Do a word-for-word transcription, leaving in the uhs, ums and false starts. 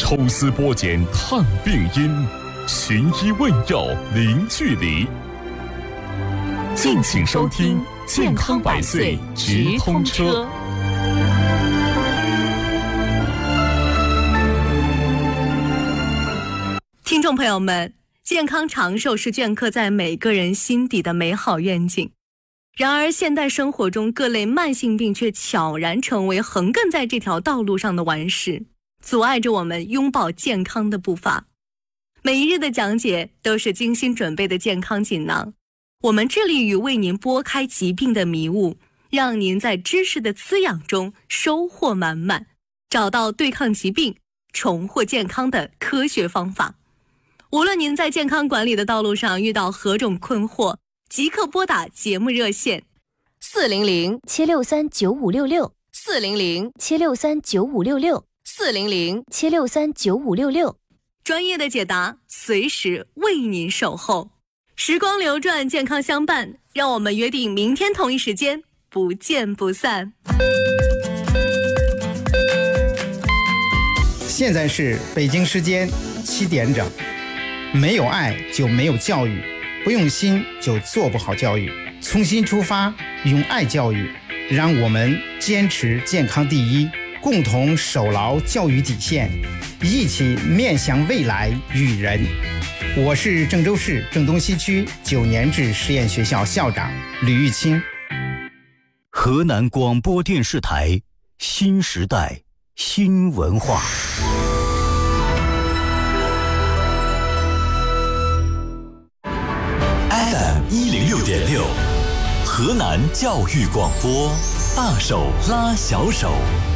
抽丝剥茧探病因，寻医问药零距离。敬请收听健康百岁直通车。 听众朋友们，健康长寿是镌刻在每个人心底的美好愿景。然而现代生活中各类慢性病却悄然成为横亘在这条道路上的顽石，阻碍着我们拥抱健康的步伐。每一日的讲解都是精心准备的健康锦囊，我们致力于为您拨开疾病的迷雾，让您在知识的滋养中收获满满，找到对抗疾病、重获健康的科学方法。无论您在健康管理的道路上遇到何种困惑，即刻拨打节目热线四零零七六三九五六六四零零七六三九五六六四零零七六三九五六六， 专业的解答随时为您守候。时光流转，健康相伴，让我们约定明天同一时间不见不散。 现在是北京时间七点整。没有爱就没有教育，不用心就做不好教育。从心出发，用爱教育，让我们坚持健康第一，共同守牢教育底线，一起面向未来育人。我是郑州市郑东西区九年制实验学校校长吕玉清。 河南广播电视台新时代新文化。 F M 一零六点六，河南教育广播，大手拉小手。